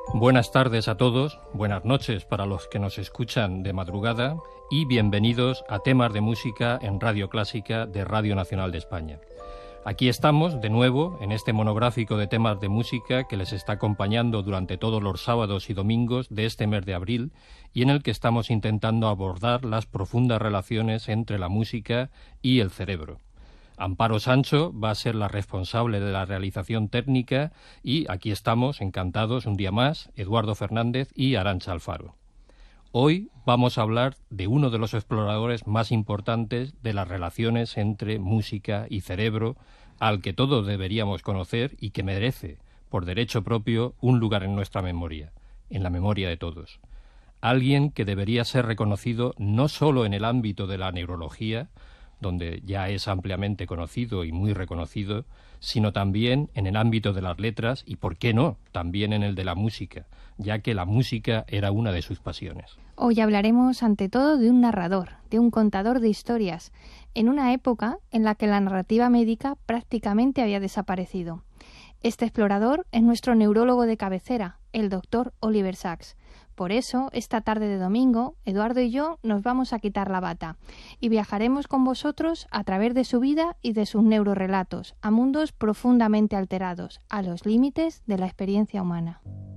Buenas tardes a todos, buenas noches para los que nos escuchan de madrugada y bienvenidos a Temas de Música en Radio Clásica de Radio Nacional de España. Aquí estamos de nuevo en este monográfico de temas de música que les está acompañando durante todos los sábados y domingos de este mes de abril y en el que estamos intentando abordar las profundas relaciones entre la música y el cerebro. Amparo Sancho va a ser la responsable de la realización técnica y aquí estamos, encantados, un día más, Eduardo Fernández y Arantxa Alfaro. Hoy vamos a hablar de uno de los exploradores más importantes de las relaciones entre música y cerebro, al que todos deberíamos conocer y que merece, por derecho propio, un lugar en nuestra memoria, en la memoria de todos. Alguien que debería ser reconocido no solo en el ámbito de la neurología, donde ya es ampliamente conocido y muy reconocido, sino también en el ámbito de las letras y, ¿por qué no?, también en el de la música, ya que la música era una de sus pasiones. Hoy hablaremos ante todo de un narrador, de un contador de historias, en una época en la que la narrativa médica prácticamente había desaparecido. Este explorador es nuestro neurólogo de cabecera, el doctor Oliver Sacks. Por eso, esta tarde de domingo, Eduardo y yo nos vamos a quitar la bata y viajaremos con vosotros a través de su vida y de sus neurorelatos, a mundos profundamente alterados, a los límites de la experiencia humana.